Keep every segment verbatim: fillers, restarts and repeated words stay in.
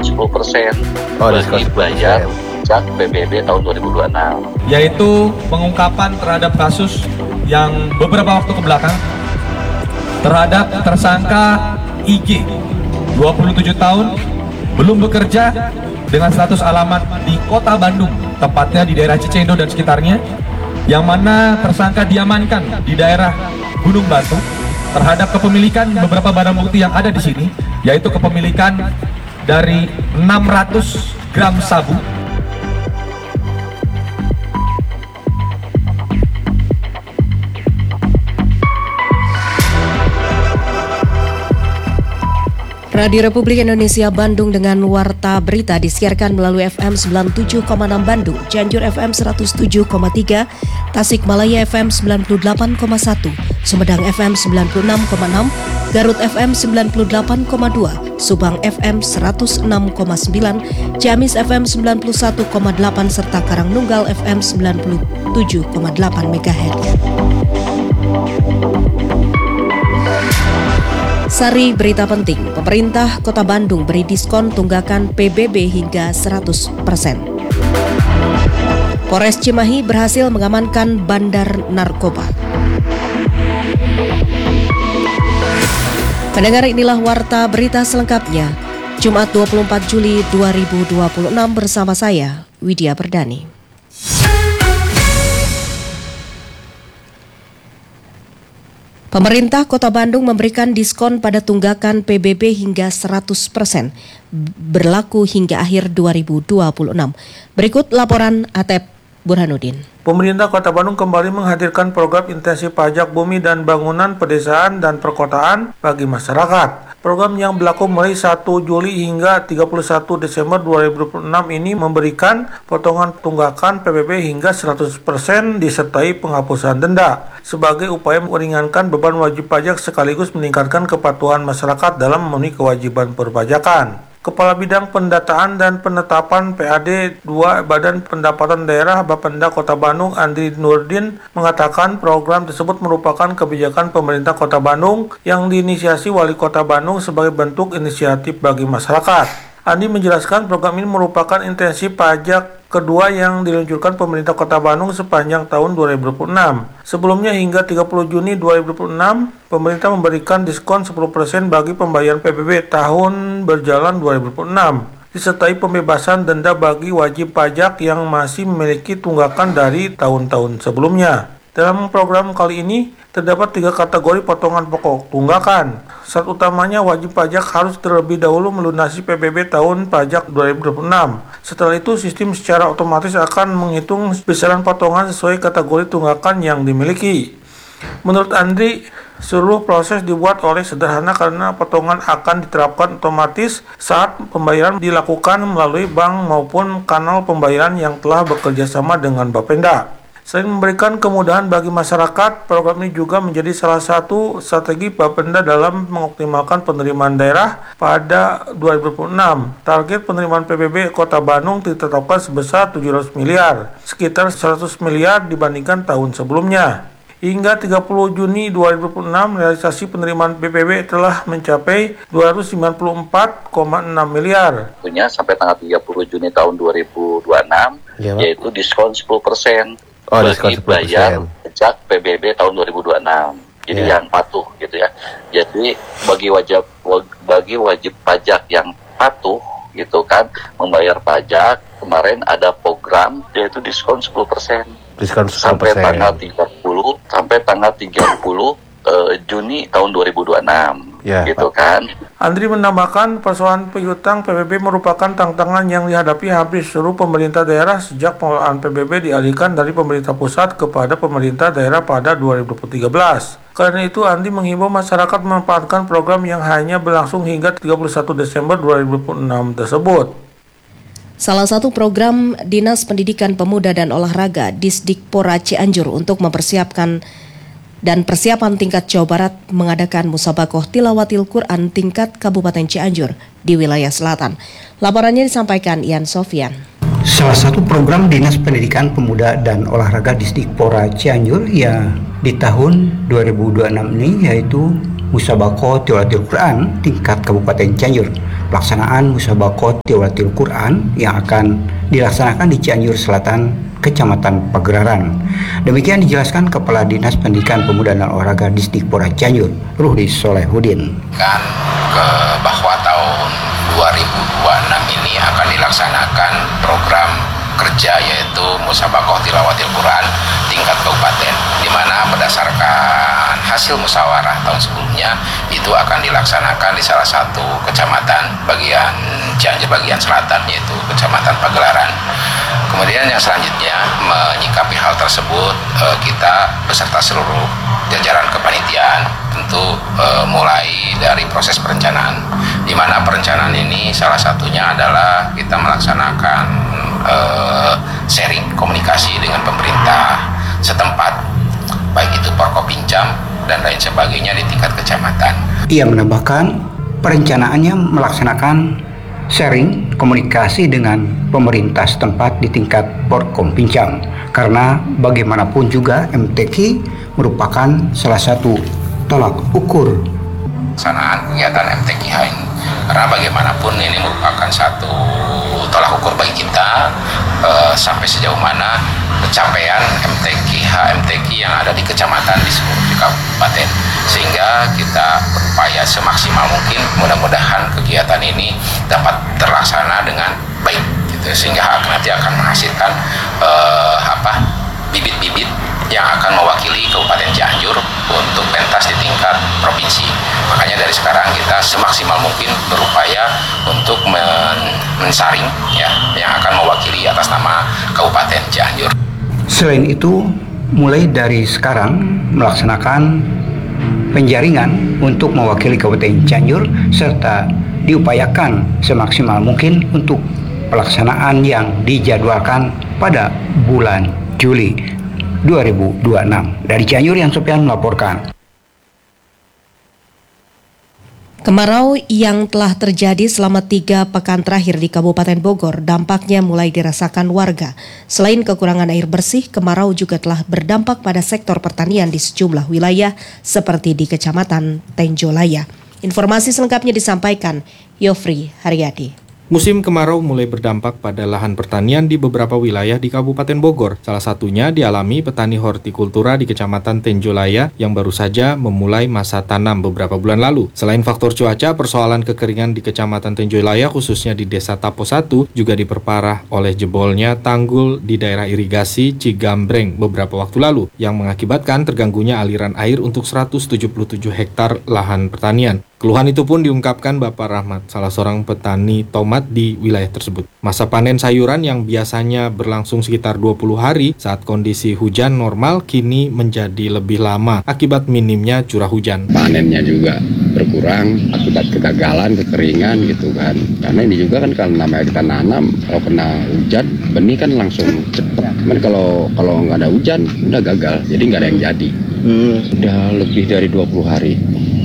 diskon sepuluh persen oh, bagi bayar pajak P B B tahun dua ribu dua puluh enam. Yaitu pengungkapan terhadap kasus yang beberapa waktu ke belakang terhadap tersangka I G, dua puluh tujuh tahun, belum bekerja, dengan status alamat di Kota Bandung, tepatnya di daerah Cicendo dan sekitarnya, yang mana tersangka diamankan di daerah Gunung Batu terhadap kepemilikan beberapa barang bukti yang ada di sini, yaitu kepemilikan dari enam ratus gram sabu, Radio Republik Indonesia Bandung dengan Warta Berita disiarkan melalui F M sembilan puluh tujuh koma enam Bandung, Cianjur F M seratus tujuh koma tiga, Tasikmalaya F M sembilan puluh delapan koma satu, Sumedang F M sembilan puluh enam koma enam, Garut F M sembilan puluh delapan koma dua, Subang F M seratus enam koma sembilan, Ciamis F M sembilan puluh satu koma delapan, serta Karangnunggal F M sembilan puluh tujuh koma delapan megahertz. Sari berita penting, pemerintah Kota Bandung beri diskon tunggakan P B B hingga seratus persen. Polres Cimahi berhasil mengamankan bandar narkoba. Pendengar, inilah Warta Berita selengkapnya, Jumat dua puluh empat Juli dua ribu dua puluh enam bersama saya, Widya Perdani. Pemerintah Kota Bandung memberikan diskon pada tunggakan P B B hingga seratus persen, berlaku hingga akhir dua ribu dua puluh enam. Berikut laporan Atep Burhanuddin. Pemerintah Kota Bandung kembali menghadirkan program intensif pajak bumi dan bangunan pedesaan dan perkotaan bagi masyarakat. Program yang berlaku mulai satu Juli hingga tiga puluh satu Desember dua ribu dua puluh enam ini memberikan potongan tunggakan P B B hingga seratus persen disertai penghapusan denda sebagai upaya meringankan beban wajib pajak sekaligus meningkatkan kepatuhan masyarakat dalam memenuhi kewajiban perpajakan. Kepala Bidang Pendataan dan Penetapan P A D dua Badan Pendapatan Daerah Bapenda Kota Bandung, Andri Nurdin, mengatakan program tersebut merupakan kebijakan pemerintah Kota Bandung yang diinisiasi Wali Kota Bandung sebagai bentuk inisiatif bagi masyarakat. Andi menjelaskan program ini merupakan intensif pajak kedua yang diluncurkan pemerintah Kota Bandung sepanjang tahun dua ribu dua puluh enam. Sebelumnya hingga tiga puluh Juni dua ribu dua puluh enam, pemerintah memberikan diskon sepuluh persen bagi pembayaran P B B tahun berjalan dua ribu dua puluh enam, disertai pembebasan denda bagi wajib pajak yang masih memiliki tunggakan dari tahun-tahun sebelumnya. Dalam program kali ini, terdapat tiga kategori potongan pokok tunggakan. Syarat utamanya wajib pajak harus terlebih dahulu melunasi P B B tahun pajak dua ribu dua puluh enam. Setelah itu, sistem secara otomatis akan menghitung besaran potongan sesuai kategori tunggakan yang dimiliki. Menurut Andri, seluruh proses dibuat oleh sederhana karena potongan akan diterapkan otomatis saat pembayaran dilakukan melalui bank maupun kanal pembayaran yang telah bekerja sama dengan Bapenda. Selain memberikan kemudahan bagi masyarakat, program ini juga menjadi salah satu strategi Bapenda dalam mengoptimalkan penerimaan daerah pada dua ribu dua puluh enam. Target penerimaan P B B Kota Bandung ditetapkan sebesar tujuh ratus miliar, sekitar seratus miliar dibandingkan tahun sebelumnya. Hingga tiga puluh Juni dua ribu dua puluh enam, realisasi penerimaan P B B telah mencapai dua ratus sembilan puluh empat koma enam miliar. Punya sampai tanggal tiga puluh Juni tahun dua ribu dua puluh enam, ya, yaitu diskon sepuluh persen. Oh, bagi bayar pajak P B B tahun dua ribu dua puluh enam. Jadi yeah. yang patuh gitu ya. Jadi bagi wajib bagi wajib pajak yang patuh gitu kan membayar pajak, kemarin ada program yaitu diskon sepuluh persen. Diskon sampai tanggal tiga puluh sampai tanggal tiga puluh uh, Juni tahun dua ribu dua puluh enam. Ya, gitu Pak. Kan. Andri menambahkan persoalan piutang P B B merupakan tantangan yang dihadapi hampir seluruh pemerintah daerah sejak pengelolaan P B B dialihkan dari pemerintah pusat kepada pemerintah daerah pada dua ribu tiga belas. Karena itu, Andri menghimbau masyarakat memanfaatkan program yang hanya berlangsung hingga tiga puluh satu Desember dua ribu dua puluh enam tersebut. Salah satu program Dinas Pendidikan Pemuda dan Olahraga Disdikpora Cianjur untuk mempersiapkan dan persiapan tingkat Jawa Barat mengadakan Musabakoh Tilawatil Quran tingkat Kabupaten Cianjur di wilayah selatan. Laporannya disampaikan Ian Sofyan. Salah satu program Dinas Pendidikan Pemuda dan Olahraga Disdikpora Cianjur ya di tahun dua ribu dua puluh enam ini yaitu Musabakoh Tilawatil Quran tingkat Kabupaten Cianjur pelaksanaan Musabaqah Tilawatil Quran yang akan dilaksanakan di Cianjur Selatan, Kecamatan Pagelaran. Demikian dijelaskan Kepala Dinas Pendidikan Pemuda dan Olahraga Disdikpora Cianjur, Ruhdi Solehudin. Kan ke bahwa tahun dua ribu dua puluh enam ini akan dilaksanakan program kerja yaitu Musabaqah Tilawatil Quran tingkat kabupaten, di mana berdasarkan hasil musyawarah tahun sebelumnya itu akan dilaksanakan di salah satu kecamatan bagian Cianjur bagian selatan yaitu Kecamatan Pagelaran. Kemudian yang selanjutnya menyikapi hal tersebut eh, kita beserta seluruh jajaran kepanitiaan tentu eh, mulai dari proses perencanaan, di mana perencanaan ini salah satunya adalah kita melaksanakan eh, sharing komunikasi dengan pemerintah setempat, baik itu Porkopincam dan lain sebagainya di tingkat kecamatan. Ia menambahkan perencanaannya melaksanakan sharing komunikasi dengan pemerintah setempat di tingkat Porkopincam, karena bagaimanapun juga M T Q merupakan salah satu tolak ukur pelaksanaan kegiatan M T Q H ini, karena bagaimanapun ini merupakan satu tolak ukur bagi kita eh, sampai sejauh mana pencapaian M T Q H M T Q yang ada di kecamatan di seluruh di kabupaten, sehingga kita berupaya semaksimal mungkin mudah-mudahan kegiatan ini dapat terlaksana dengan baik gitu, sehingga nanti akan menghasilkan eh, apa bibit-bibit yang akan mewakili Kabupaten Cianjur untuk pentas di tingkat provinsi. Makanya dari sekarang kita semaksimal mungkin berupaya untuk men- mensaring ya yang akan mewakili atas nama Kabupaten Cianjur. Selain itu, mulai dari sekarang melaksanakan penjaringan untuk mewakili Kabupaten Cianjur serta diupayakan semaksimal mungkin untuk pelaksanaan yang dijadwalkan pada bulan Juli dua ribu dua puluh enam. Dari Cianjur, Yan Sopian melaporkan. Kemarau yang telah terjadi selama tiga pekan terakhir di Kabupaten Bogor dampaknya mulai dirasakan warga. Selain kekurangan air bersih, kemarau juga telah berdampak pada sektor pertanian di sejumlah wilayah seperti di Kecamatan Tenjolaya. Informasi selengkapnya disampaikan Yofri Haryadi. Musim kemarau mulai berdampak pada lahan pertanian di beberapa wilayah di Kabupaten Bogor. Salah satunya dialami petani hortikultura di Kecamatan Tenjolaya yang baru saja memulai masa tanam beberapa bulan lalu. Selain faktor cuaca, persoalan kekeringan di Kecamatan Tenjolaya khususnya di Desa Tapo satu juga diperparah oleh jebolnya tanggul di daerah irigasi Cigambreng beberapa waktu lalu yang mengakibatkan terganggunya aliran air untuk seratus tujuh puluh tujuh hektar lahan pertanian. Keluhan itu pun diungkapkan Bapak Rahmat, salah seorang petani tomat di wilayah tersebut. Masa panen sayuran yang biasanya berlangsung sekitar dua puluh hari saat kondisi hujan normal kini menjadi lebih lama akibat minimnya curah hujan. Panennya juga berkurang akibat kegagalan, kekeringan gitu kan. Karena ini juga kan kalau namanya kita nanam, kalau kena hujan, benih kan langsung cepat. Cuman kalau kalau nggak ada hujan, udah gagal, jadi nggak ada yang jadi. Hmm. Udah lebih dari dua puluh hari.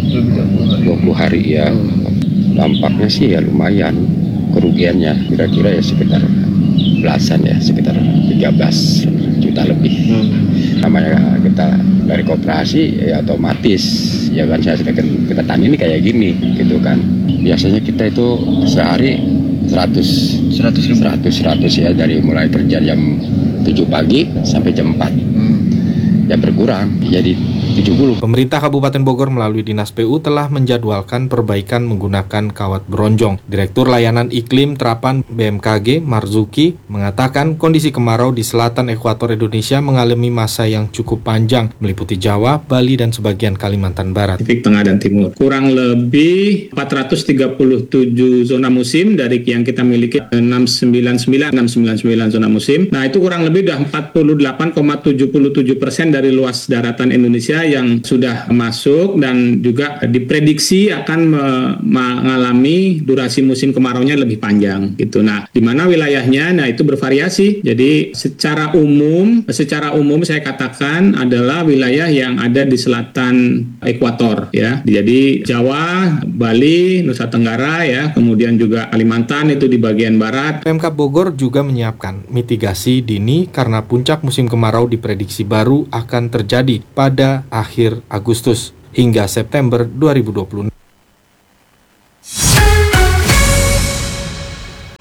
dua puluh hari ya, dampaknya sih ya lumayan, kerugiannya kira-kira ya sekitar belasan ya, sekitar tiga belas juta lebih. Hmm. Namanya kita dari koperasi ya otomatis ya kan, saya kita, kita tani ini kayak gini gitu kan. Biasanya kita itu sehari seratus seratus ya, dari mulai kerja jam tujuh pagi sampai jam empat. Hmm. Ya berkurang jadi tujuh puluh. Pemerintah Kabupaten Bogor melalui Dinas P U telah menjadwalkan perbaikan menggunakan kawat beronjong. Direktur Layanan Iklim Terapan B M K G Marzuki mengatakan kondisi kemarau di selatan ekuator Indonesia mengalami masa yang cukup panjang, meliputi Jawa, Bali, dan sebagian Kalimantan Barat. Pasifik Tengah dan Timur. Kurang lebih empat ratus tiga puluh tujuh zona musim dari yang kita miliki, enam ratus sembilan puluh sembilan zona musim. Nah, itu kurang lebih sudah empat puluh delapan koma tujuh tujuh persen dari luas daratan Indonesia yang sudah masuk dan juga diprediksi akan me- mengalami durasi musim kemaraunya lebih panjang gitu. Nah, di mana wilayahnya? Nah, itu bervariasi. Jadi secara umum, secara umum saya katakan adalah wilayah yang ada di selatan ekuator ya. Jadi Jawa, Bali, Nusa Tenggara ya, kemudian juga Kalimantan itu di bagian barat. Pemkab Bogor juga menyiapkan mitigasi dini karena puncak musim kemarau diprediksi baru akan terjadi pada akhir Agustus hingga September dua ribu dua puluh enam.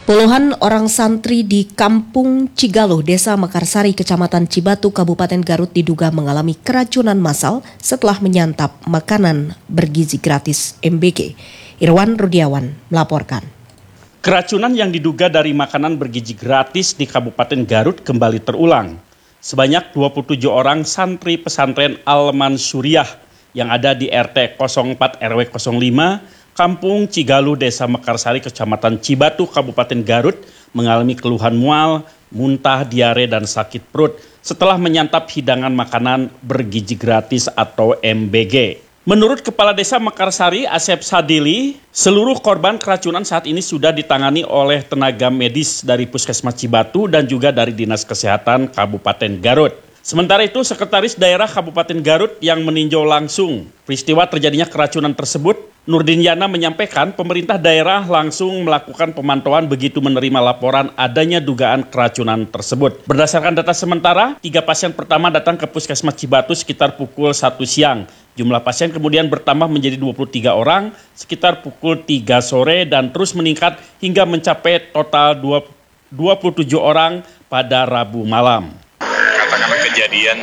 Puluhan orang santri di Kampung Cigaluh, Desa Mekarsari, Kecamatan Cibatu, Kabupaten Garut diduga mengalami keracunan massal setelah menyantap makanan bergizi gratis M B G. Irwan Rudiawan melaporkan. Keracunan yang diduga dari makanan bergizi gratis di Kabupaten Garut kembali terulang. Sebanyak dua puluh tujuh orang santri pesantren Al-Mansuriyah yang ada di R T nol empat R W nol lima Kampung Cigaluh, Desa Mekarsari, Kecamatan Cibatu, Kabupaten Garut mengalami keluhan mual, muntah, diare, dan sakit perut setelah menyantap hidangan makanan bergizi gratis atau M B G. Menurut Kepala Desa Mekarsari, Asep Sadili, seluruh korban keracunan saat ini sudah ditangani oleh tenaga medis dari Puskesmas Cibatu dan juga dari Dinas Kesehatan Kabupaten Garut. Sementara itu, Sekretaris Daerah Kabupaten Garut yang meninjau langsung peristiwa terjadinya keracunan tersebut, Nurdin Yana, menyampaikan pemerintah daerah langsung melakukan pemantauan begitu menerima laporan adanya dugaan keracunan tersebut. Berdasarkan data sementara, tiga pasien pertama datang ke Puskesmas Cibatu sekitar pukul satu siang. Jumlah pasien kemudian bertambah menjadi dua puluh tiga orang sekitar pukul tiga sore dan terus meningkat hingga mencapai total dua puluh tujuh orang pada Rabu malam. Katakanlah kejadian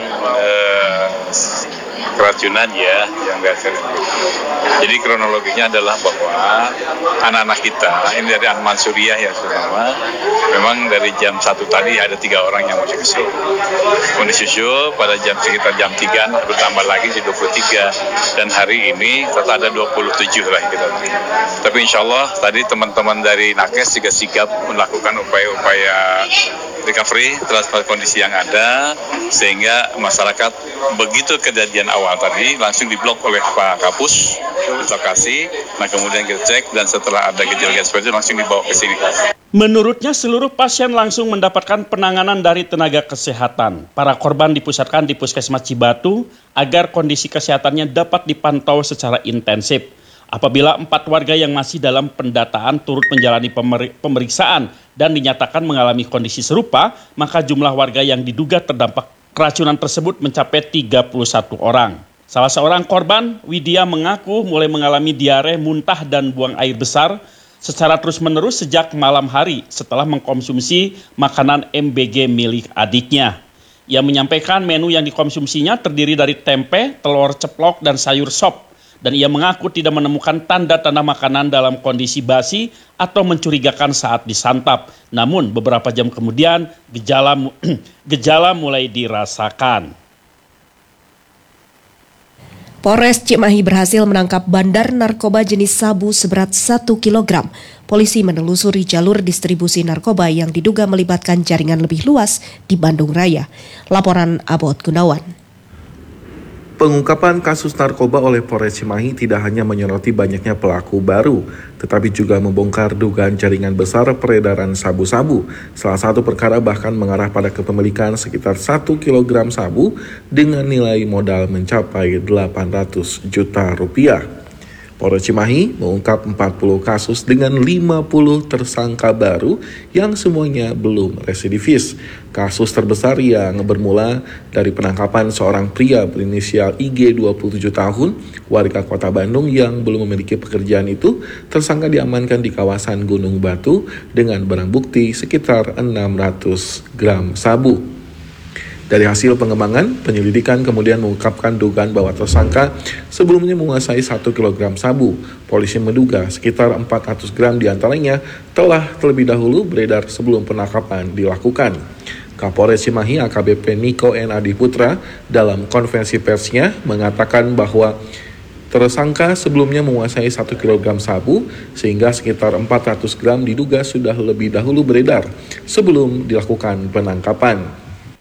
eh, keracunan ya yang biasa. Jadi kronologinya adalah bahwa anak-anak kita ini dari Al-Mansuriyah ya semua, memang dari jam satu tadi ada tiga orang yang masuk ke sini. Kemudian disusul pada jam sekitar jam tiga bertambah lagi jadi dua puluh tiga dan hari ini total ada dua puluh tujuh lah kita. Tapi insya Allah tadi teman-teman dari Nakes juga sigap melakukan upaya-upaya recovery terhadap kondisi yang ada sehingga masyarakat begitu kejadian awal tadi langsung diblok oleh Pak Kapus di lokasi. Nah kemudian kita cek dan setelah ada gejala-gejala seperti itu langsung dibawa ke sini. Menurutnya seluruh pasien langsung mendapatkan penanganan dari tenaga kesehatan. Para korban dipusatkan di Puskesmas Cibatu agar kondisi kesehatannya dapat dipantau secara intensif. Apabila empat warga yang masih dalam pendataan turut menjalani pemeriksaan dan dinyatakan mengalami kondisi serupa, maka jumlah warga yang diduga terdampak keracunan tersebut mencapai tiga puluh satu orang. Salah seorang korban, Widya, mengaku mulai mengalami diare, muntah, dan buang air besar secara terus-menerus sejak malam hari setelah mengkonsumsi makanan M B G milik adiknya. Ia menyampaikan menu yang dikonsumsinya terdiri dari tempe, telur ceplok, dan sayur sop. Dan ia mengaku tidak menemukan tanda-tanda makanan dalam kondisi basi atau mencurigakan saat disantap. Namun beberapa jam kemudian gejala gejala mulai dirasakan. Polres Cimahi berhasil menangkap bandar narkoba jenis sabu seberat satu kilogram. Polisi menelusuri jalur distribusi narkoba yang diduga melibatkan jaringan lebih luas di Bandung Raya. Laporan Abot Gunawan. Pengungkapan kasus narkoba oleh Polres Cimahi tidak hanya menyoroti banyaknya pelaku baru, tetapi juga membongkar dugaan jaringan besar peredaran sabu-sabu. Salah satu perkara bahkan mengarah pada kepemilikan sekitar satu kilogram sabu dengan nilai modal mencapai delapan ratus juta rupiah. Polres Cimahi mengungkap empat puluh kasus dengan lima puluh tersangka baru yang semuanya belum residivis. Kasus terbesar yang bermula dari penangkapan seorang pria berinisial I G dua puluh tujuh tahun, warga Kota Bandung yang belum memiliki pekerjaan itu, tersangka diamankan di kawasan Gunung Batu dengan barang bukti sekitar enam ratus gram sabu. Dari hasil pengembangan, penyelidikan kemudian mengungkapkan dugaan bahwa tersangka sebelumnya menguasai satu kilogram sabu. Polisi menduga sekitar empat ratus gram diantaranya telah terlebih dahulu beredar sebelum penangkapan dilakukan. Kapolres Cimahi A K B P Niko N. Adiputra dalam konferensi persnya mengatakan bahwa tersangka sebelumnya menguasai satu kilogram sabu sehingga sekitar empat ratus gram diduga sudah lebih dahulu beredar sebelum dilakukan penangkapan.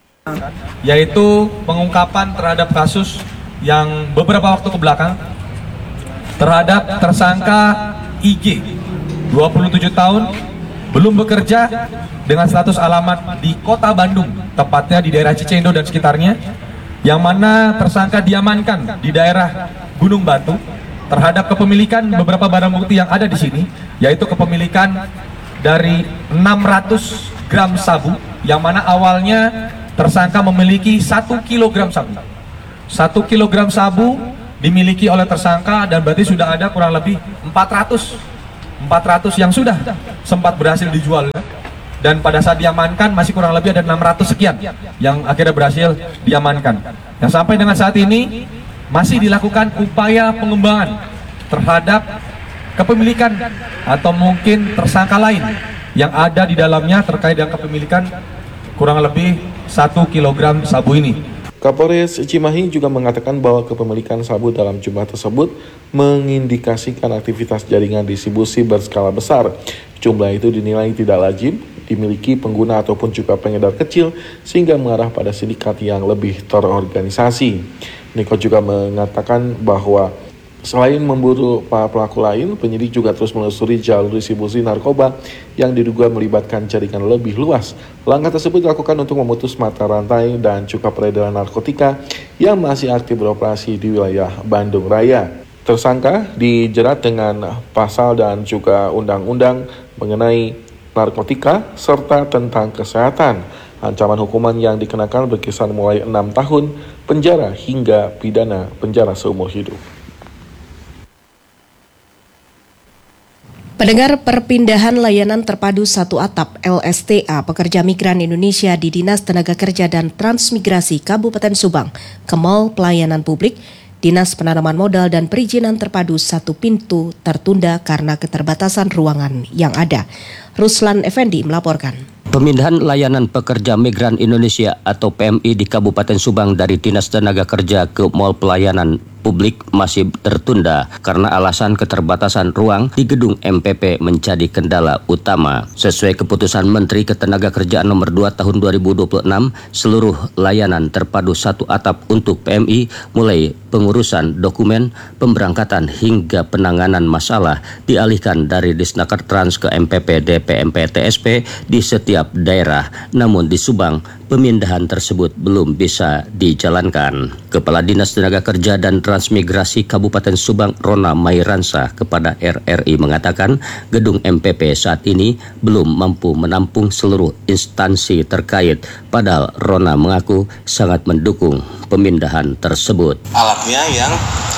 Yaitu pengungkapan terhadap kasus yang beberapa waktu ke belakang terhadap tersangka I G dua puluh tujuh tahun belum bekerja dengan status alamat di Kota Bandung, tepatnya di daerah Cicendo dan sekitarnya, yang mana tersangka diamankan di daerah Gunung Batu terhadap kepemilikan beberapa barang bukti yang ada di sini, yaitu kepemilikan dari enam ratus gram sabu yang mana awalnya tersangka memiliki satu kilogram sabu. satu kilogram sabu dimiliki oleh tersangka dan berarti sudah ada kurang lebih empat ratus empat ratus yang sudah sempat berhasil dijual, dan pada saat diamankan masih kurang lebih ada enam ratus sekian yang akhirnya berhasil diamankan. Yang sampai dengan saat ini masih dilakukan upaya pengembangan terhadap kepemilikan atau mungkin tersangka lain yang ada di dalamnya terkait dengan kepemilikan kurang lebih satu kilogram sabu ini. Kapolres Cimahi juga mengatakan bahwa kepemilikan sabu dalam jumlah tersebut mengindikasikan aktivitas jaringan distribusi berskala besar. Jumlah itu dinilai tidak lazim dimiliki pengguna ataupun juga pengedar kecil sehingga mengarah pada sindikat yang lebih terorganisasi. Niko juga mengatakan bahwa selain memburu para pelaku lain, penyidik juga terus menelusuri jalur distribusi narkoba yang diduga melibatkan jaringan lebih luas. Langkah tersebut dilakukan untuk memutus mata rantai dan juga peredaran narkotika yang masih aktif beroperasi di wilayah Bandung Raya. Tersangka dijerat dengan pasal dan juga undang-undang mengenai narkotika serta tentang kesehatan. Ancaman hukuman yang dikenakan berkisar mulai enam tahun penjara hingga pidana penjara seumur hidup. Pendengar, perpindahan layanan terpadu satu atap L S T A pekerja migran Indonesia di Dinas Tenaga Kerja dan Transmigrasi Kabupaten Subang ke Mall Pelayanan Publik, Dinas Penanaman Modal dan Perizinan Terpadu satu pintu tertunda karena keterbatasan ruangan yang ada. Ruslan Effendi melaporkan. Pemindahan layanan pekerja migran Indonesia atau P M I di Kabupaten Subang dari Dinas Tenaga Kerja ke Mall Pelayanan Publik masih tertunda karena alasan keterbatasan ruang di gedung M P P menjadi kendala utama. Sesuai keputusan Menteri Ketenagakerjaan nomor dua tahun dua ribu dua puluh enam, seluruh layanan terpadu satu atap untuk P M I mulai pengurusan dokumen, pemberangkatan hingga penanganan masalah dialihkan dari Disnaker Trans ke M P P D P M P T S P di setiap daerah. Namun di Subang, pemindahan tersebut belum bisa dijalankan. Kepala Dinas Tenaga Kerja dan Transmigrasi Kabupaten Subang, Rona Mairansa, kepada R R I mengatakan gedung M P P saat ini belum mampu menampung seluruh instansi terkait. Padahal Rona mengaku sangat mendukung pemindahan tersebut. Alatnya yang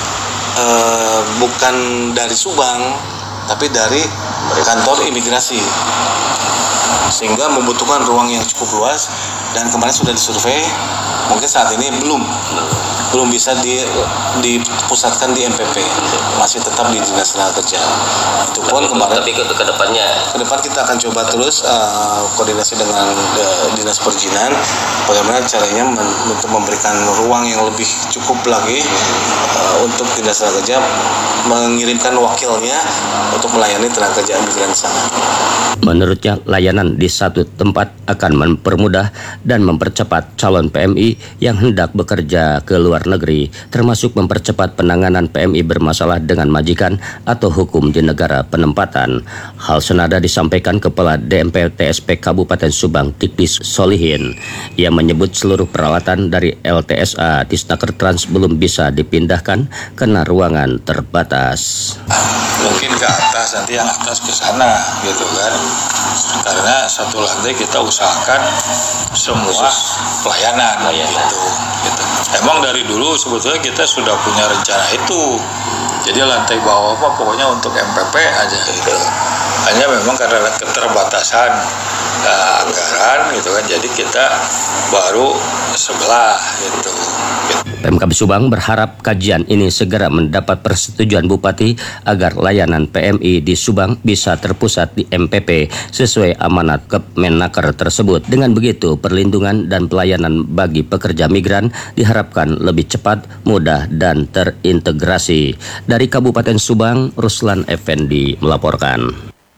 eh, bukan dari Subang, tapi dari kantor imigrasi, sehingga membutuhkan ruang yang cukup luas, dan kemarin sudah disurvei, mungkin saat ini belum belum bisa di, dipusatkan di M P P, masih tetap di Dinas Tenaga Kerja. Itu pun kemarin. Tapi ke, ke depannya, ke depan kita akan coba terus uh, koordinasi dengan uh, Dinas Perizinan, bagaimana caranya men, untuk memberikan ruang yang lebih cukup lagi uh, untuk Dinas Tenaga Kerja mengirimkan wakilnya untuk melayani tenaga kerja migran di sana. Menurutnya, layanan di satu tempat akan mempermudah dan mempercepat calon P M I yang hendak bekerja ke luar negeri, termasuk mempercepat penanganan P M I bermasalah dengan majikan atau hukum di negara penempatan. Hal senada disampaikan Kepala D M P T S P Kabupaten Subang, Tikdis Solihin. Ia menyebut seluruh peralatan dari L T S A Disnaker Trans belum bisa dipindahkan karena ruangan terbatas. Mungkin ke atas, nanti yang atas ke sana gitu kan, karena satu lantai kita usahakan semua pelayanan gitu, gitu. Emang dari dulu sebetulnya kita sudah punya rencana itu, jadi lantai bawah apa pokoknya untuk M P P aja gitu. Hanya memang karena keterbatasan uh, anggaran gitu kan, jadi kita baru sebelah gitu. Pemkab Subang berharap kajian ini segera mendapat persetujuan Bupati agar layanan P M I di Subang bisa terpusat di M P P sesuai amanat Kemenaker tersebut. Dengan begitu, perlindungan dan pelayanan bagi pekerja migran diharapkan lebih cepat, mudah, dan terintegrasi. Dari Kabupaten Subang, Ruslan Effendi melaporkan.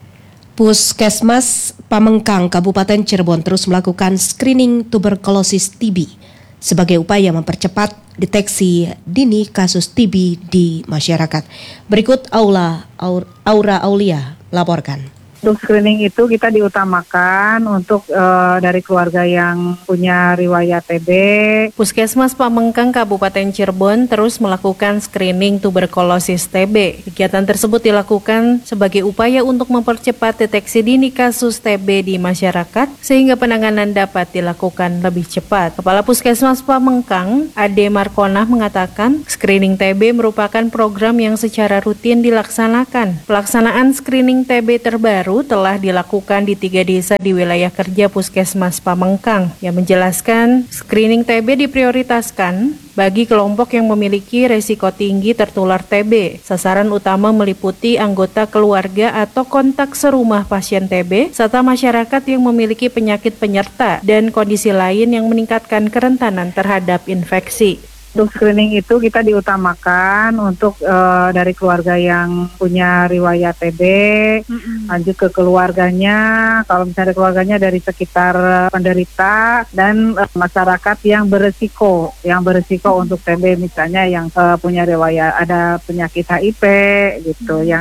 Puskesmas Pamengkang Kabupaten Cirebon terus melakukan screening tuberkulosis T B sebagai upaya mempercepat deteksi dini kasus T B di masyarakat. Berikut Aula Aura Aulia melaporkan. Untuk screening itu kita diutamakan untuk uh, dari keluarga yang punya riwayat T B. Puskesmas Pamengkang Kabupaten Cirebon terus melakukan screening tuberkulosis T B. Kegiatan tersebut dilakukan sebagai upaya untuk mempercepat deteksi dini kasus T B di masyarakat sehingga penanganan dapat dilakukan lebih cepat. Kepala Puskesmas Pamengkang, Ade Markonah mengatakan, screening T B merupakan program yang secara rutin dilaksanakan. Pelaksanaan screening T B terbaru telah dilakukan di tiga desa di wilayah kerja Puskesmas Pamengkang, yang menjelaskan screening T B diprioritaskan bagi kelompok yang memiliki resiko tinggi tertular T B. Sasaran utama meliputi anggota keluarga atau kontak serumah pasien T B, serta masyarakat yang memiliki penyakit penyerta dan kondisi lain yang meningkatkan kerentanan terhadap infeksi. Untuk screening itu kita diutamakan untuk uh, dari keluarga yang punya riwayat T B, mm-hmm. lanjut ke keluarganya, kalau misalnya keluarganya dari sekitar penderita dan uh, masyarakat yang beresiko, yang beresiko mm-hmm. untuk T B, misalnya yang uh, punya riwayat ada penyakit H I V gitu, mm-hmm. yang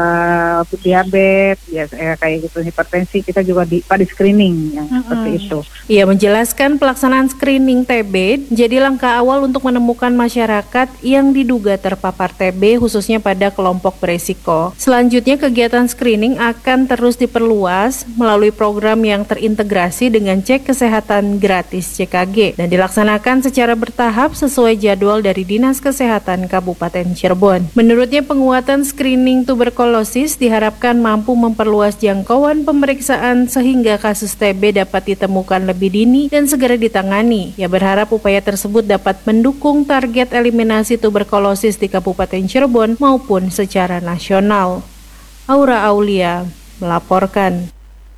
uh, diabetes, ya kayak gitu, hipertensi, kita juga di, di screening yang mm-hmm. seperti itu. Ia menjelaskan pelaksanaan screening T B jadi langkah awal untuk menemukan masyarakat yang diduga terpapar T B khususnya pada kelompok beresiko. Selanjutnya kegiatan screening akan terus diperluas melalui program yang terintegrasi dengan cek kesehatan gratis C K G dan dilaksanakan secara bertahap sesuai jadwal dari Dinas Kesehatan Kabupaten Cirebon. Menurutnya penguatan screening tuberkulosis diharapkan mampu memperluas jangkauan pemeriksaan sehingga kasus T B dapat ditemukan lebih dini dan segera ditangani. Ia berharap upaya tersebut dapat mendukung target eliminasi tuberkulosis di Kabupaten Cirebon maupun secara nasional. Aura Aulia melaporkan.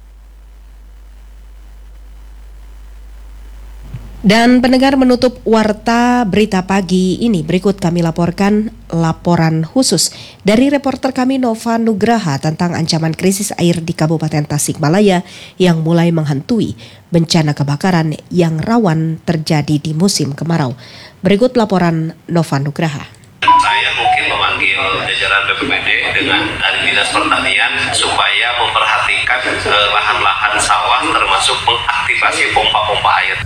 Dan pendengar, menutup warta berita pagi ini, berikut kami laporkan laporan khusus dari reporter kami Nova Nugraha tentang ancaman krisis air di Kabupaten Tasikmalaya yang mulai menghantui bencana kebakaran yang rawan terjadi di musim kemarau. Berikut laporan Nova Nugraha. Saya mungkin memanggil jajaran B P B D dengan dari Dinas Pertanian supaya memperhatikan eh, lahan-lahan sawah termasuk mengaktifasi pompa-pompa air.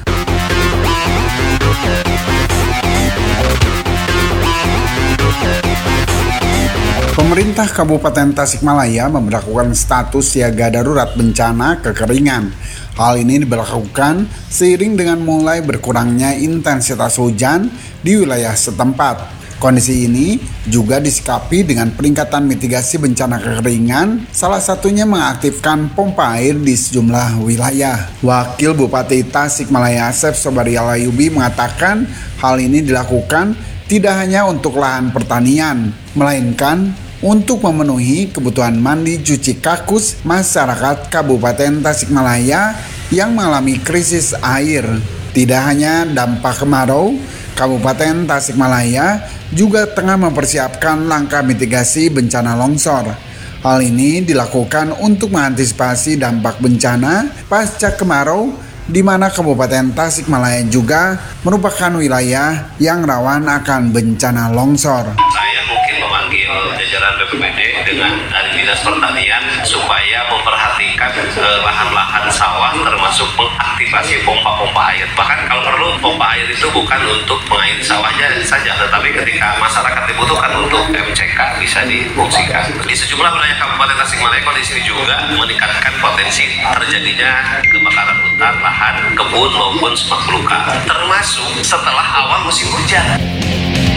Pemerintah Kabupaten Tasikmalaya memberlakukan status siaga darurat bencana kekeringan. Hal ini diberlakukan seiring dengan mulai berkurangnya intensitas hujan di wilayah setempat. Kondisi ini juga disikapi dengan peningkatan mitigasi bencana kekeringan, salah satunya mengaktifkan pompa air di sejumlah wilayah. Wakil Bupati Tasikmalaya Asep Sobarialayubi mengatakan hal ini dilakukan tidak hanya untuk lahan pertanian, melainkan untuk memenuhi kebutuhan mandi cuci kakus masyarakat Kabupaten Tasikmalaya yang mengalami krisis air. Tidak hanya dampak kemarau, Kabupaten Tasikmalaya juga tengah mempersiapkan langkah mitigasi bencana longsor. Hal ini dilakukan untuk mengantisipasi dampak bencana pasca kemarau, di mana Kabupaten Tasikmalaya juga merupakan wilayah yang rawan akan bencana longsor. Saya mungkin memanggil jajaran B P B D dengan dari Dinas Pertanian supaya memperhatikan eh, lahan-lahan sawah termasuk mengaktifasi pompa-pompa air. Bahkan kalau perlu pompa air itu bukan untuk mengairi sawahnya saja, tetapi ketika masyarakat dibutuhkan untuk M C K bisa difungsikan. Di sejumlah wilayah Kabupaten Tasikmalaya kondisi ini juga meningkatkan potensi terjadinya kebakaran hutan, lahan, kebun maupun semak belukar, termasuk setelah awal musim hujan.